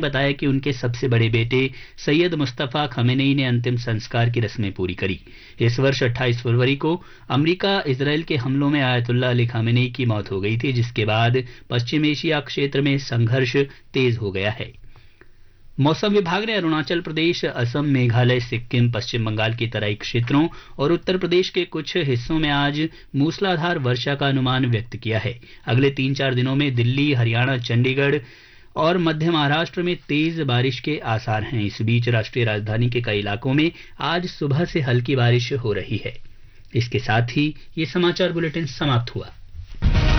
बताया कि उनके सबसे बड़े बेटे सैयद मुस्तफ़ा खमेनेई ने अंतिम संस्कार की रस्में पूरी करी। इस वर्ष 28 फरवरी को अमेरिका इजरायल के हमलों में आयतुल्लाह अली खमेनेई की मौत हो गई थी, जिसके बाद पश्चिम एशिया क्षेत्र में संघर्ष तेज हो गया है। मौसम विभाग ने अरुणाचल प्रदेश, असम, मेघालय, सिक्किम, पश्चिम बंगाल के तराई क्षेत्रों और उत्तर प्रदेश के कुछ हिस्सों में आज मूसलाधार वर्षा का अनुमान व्यक्त किया है। अगले 3-4 दिनों में दिल्ली, हरियाणा, चंडीगढ़ और मध्य महाराष्ट्र में तेज बारिश के आसार हैं। इस बीच राष्ट्रीय राजधानी के कई इलाकों में आज सुबह से हल्की बारिश हो रही है। इसके साथ ही ये समाचार बुलेटिन समाप्त हुआ।